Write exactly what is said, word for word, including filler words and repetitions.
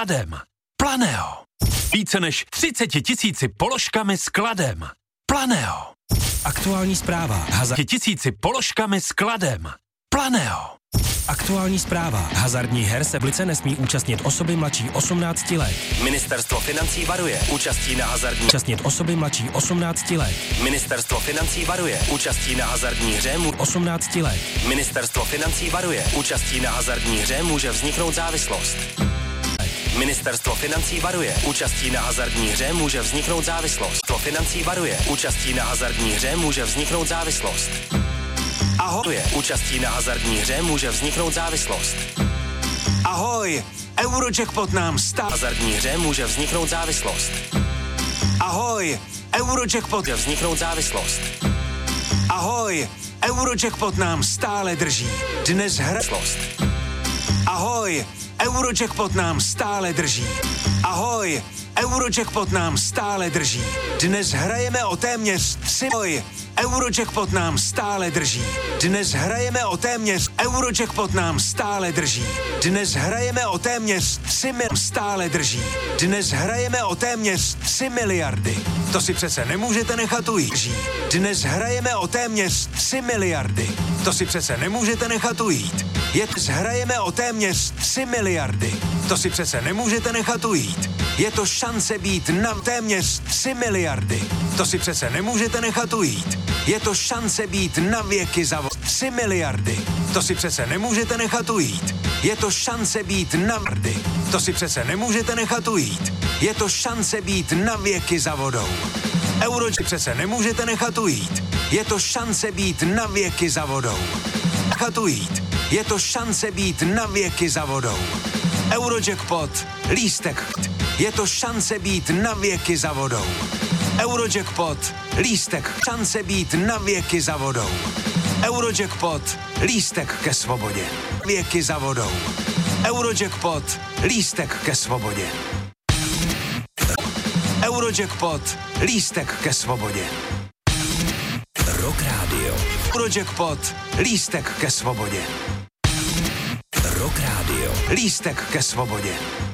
skladem. Planeo. Více než třicet tisíci položkami skladem. Planeo. Aktuální zpráva. Hazard... Tisíci položkami skladem. Planeo. Aktuální zpráva. Hazardních her se v Lice nesmí účastnit osoby mladší osmnácti let. Ministerstvo financí varuje. Účastí na hazardní... Účastnit osoby mladší osmnácti let. Ministerstvo financí varuje. Účastí na hazardní hře mu... osmnácti let. Ministerstvo financí varuje. Účastí na hazardní hře může vzniknout závislost. Ministerstvo financí varuje. Účastí na hazardní hře může vzniknout závislost. To financí varuje. Účastí na hazardní hře může vzniknout závislost. Ahoj. Účastí na hazardní hře může vzniknout závislost. Ahoj. Eurojackpot nám stál. Hazardní hře může vzniknout závislost. Ahoj. Eurojackpot může vzniknout závislost. Ahoj. Eurojackpot nám stále drží. Dnes hra... Ahoj. Eurojackpot nám stále drží. Ahoj. Eurojackpot nám stále drží. Dnes hrajeme o téměř tři... Eurojackpot nám stále drží. Dnes hrajeme o téměř... Eurojackpot nám stále drží. Dnes hrajeme o téměř tři mil... stále drží. Dnes hrajeme o téměř tři miliardy. To si přece nemůžete nechat ujít. Dnes hrajeme o téměř tři miliardy. To si přece nemůžete nechat ujít. Je dnes hrajeme o téměř tři miliardy. To si přece nemůžete nechat ujít. Je to šance být na téměř tři miliardy. To si přece nemůžete nechat ujít. Je to šance být na věky za tři miliardy. To si přece nemůžete nechat ujít. Je to šance být na vrdy. To si přece nemůžete nechat ujít. Je to šance být na věky za vodou. Euro přece nemůžete nechat ujít. Je to šance být na věky za vodou. Nechat ujít. Je to šance být na věky za vodou. Eurojackpot, lístek. Je to šance být na věky za vodou. Eurojackpot, lístek, šance být na věky za vodou. Eurojackpot, lístek ke svobodě. Věky za vodou. Eurojackpot, lístek ke svobodě. Eurojackpot, lístek ke svobodě. Rock Radio. Eurojackpot, lístek ke svobodě. Rock Radio. Lístek ke svobodě.